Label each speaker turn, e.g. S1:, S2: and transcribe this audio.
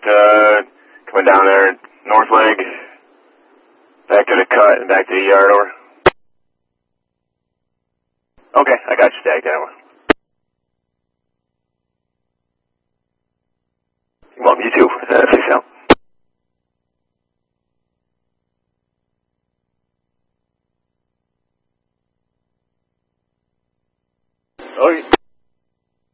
S1: contact, coming down there, north leg, back to the cut and back to the yard, over. Okay, I got you tagged that one. Well, you too, peace out. Okay.